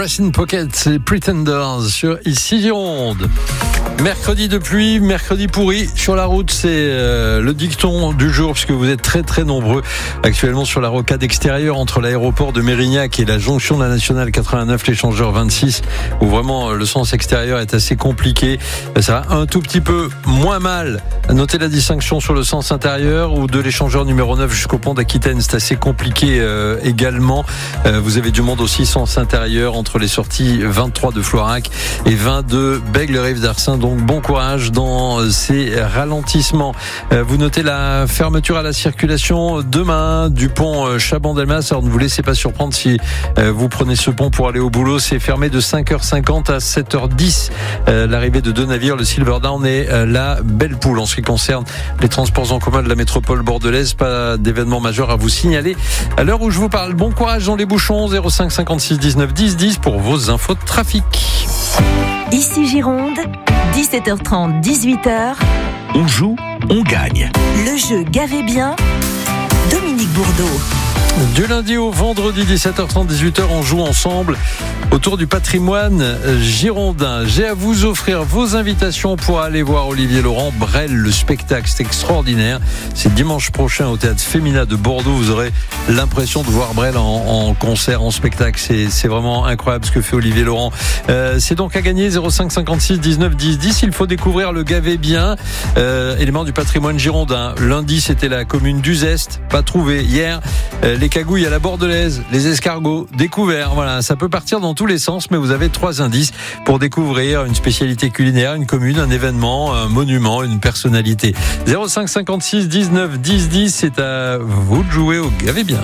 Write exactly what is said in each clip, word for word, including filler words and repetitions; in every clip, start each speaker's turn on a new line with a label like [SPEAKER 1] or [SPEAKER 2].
[SPEAKER 1] Pressing Pocket et Pretenders sur Ici Gironde. Mercredi de pluie, mercredi pourri sur la route, c'est euh, le dicton du jour puisque vous êtes très très nombreux actuellement sur la rocade extérieure entre l'aéroport de Mérignac et la jonction de la nationale quatre-vingt-neuf, l'échangeur vingt-six, où vraiment le sens extérieur est assez compliqué. Ça va un tout petit peu moins mal. Notez la distinction sur le sens intérieur ou de l'échangeur numéro neuf jusqu'au pont d'Aquitaine, c'est assez compliqué euh, également. Euh, vous avez du monde aussi sens intérieur entre les sorties vingt-trois de Floirac et vingt-deux Bègle-Rive d'Arcin. Donc bon courage dans ces ralentissements. Vous notez la fermeture à la circulation demain du pont Chaban-Delmas. Alors ne vous laissez pas surprendre si vous prenez ce pont pour aller au boulot. C'est fermé de cinq heures cinquante à sept heures dix. L'arrivée de deux navires, le Silverdown et la Belle Poule. En ce qui concerne les transports en commun de la métropole bordelaise, pas d'événement majeur à vous signaler. À l'heure où je vous parle, bon courage dans les bouchons. zéro cinq cinquante-six dix-neuf dix dix pour vos infos de trafic.
[SPEAKER 2] Ici Gironde, dix-sept heures trente, dix-huit heures.
[SPEAKER 3] On joue, on gagne.
[SPEAKER 2] Le jeu Gavez bien, Dominique Bourdeau.
[SPEAKER 1] Du lundi au vendredi, dix-sept heures trente, dix-huit heures, on joue ensemble autour du patrimoine girondin. J'ai à vous offrir vos invitations pour aller voir Olivier Laurent, Brel, le spectacle, c'est extraordinaire. C'est dimanche prochain au Théâtre Femina de Bordeaux. Vous aurez l'impression de voir Brel en, en concert, en spectacle. C'est, c'est vraiment incroyable ce que fait Olivier Laurent. Euh, c'est donc à gagner, zéro cinq cinquante-six dix-neuf dix dix. Il faut découvrir le Gavez bien, euh, élément du patrimoine girondin. Lundi, c'était la commune d'Uzeste, pas trouvé. Hier, euh, les cagouilles à la bordelaise, les escargots découverts. Voilà, ça peut partir dans tous les sens, mais vous avez trois indices pour découvrir une spécialité culinaire, une commune, un événement, un monument, une personnalité. zéro cinq cinquante-six dix-neuf dix dix, c'est à vous de jouer au Gavez bien.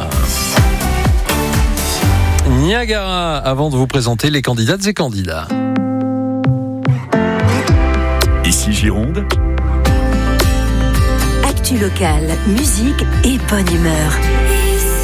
[SPEAKER 1] Niagara, avant de vous présenter les candidates et candidats.
[SPEAKER 3] Ici Gironde.
[SPEAKER 2] Actu locale, musique et bonne humeur.